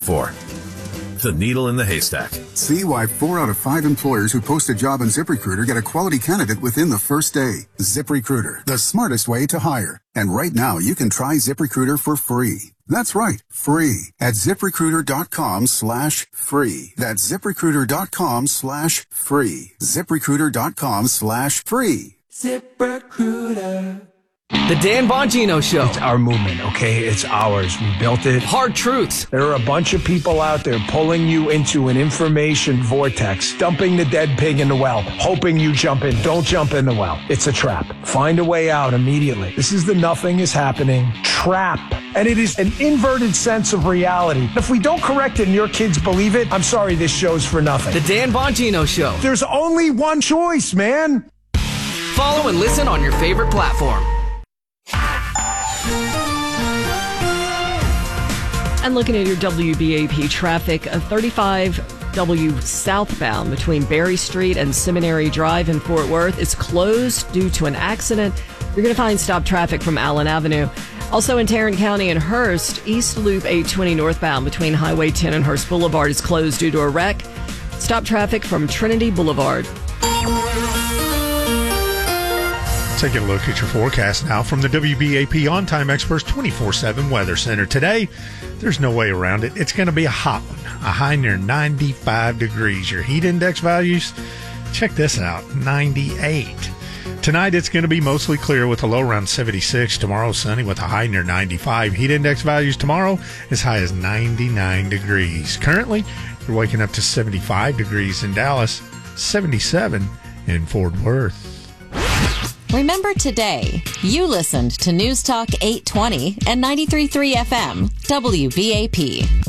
for. The needle in the haystack. See why 4 out of 5 employers who post a job on ZipRecruiter get a quality candidate within the first day. ZipRecruiter, the smartest way to hire. And right now, you can try ZipRecruiter for free. That's right, free at ZipRecruiter.com/free. That's ZipRecruiter.com/free. ZipRecruiter.com/free. ZipRecruiter. The Dan Bongino Show. It's our movement, okay? It's ours. We built it. Hard truths. There are a bunch of people out there pulling you into an information vortex, dumping the dead pig in the well, hoping you jump in. Don't jump in the well. It's a trap. Find a way out immediately. This is the nothing is happening trap. And it is an inverted sense of reality. If we don't correct it and your kids believe it, I'm sorry, this show's for nothing. The Dan Bongino Show. There's only one choice, man. Follow and listen on your favorite platform. And looking at your WBAP traffic, a 35W southbound between Berry Street and Seminary Drive in Fort Worth is closed due to an accident. You're going to find stop traffic from Allen Avenue. Also in Tarrant County and Hurst, East Loop 820 northbound between Highway 10 and Hurst Boulevard is closed due to a wreck. Stop traffic from Trinity Boulevard. Taking a look at your forecast now from the WBAP On-Time Experts 24/7 Weather Center. Today, there's no way around it. It's going to be a hot one, a high near 95 degrees. Your heat index values, check this out, 98. Tonight, it's going to be mostly clear with a low around 76. Tomorrow, sunny with a high near 95. Heat index values tomorrow as high as 99 degrees. Currently, you're waking up to 75 degrees in Dallas, 77 in Fort Worth. Remember today, you listened to News Talk 820 and 93.3 FM, WBAP.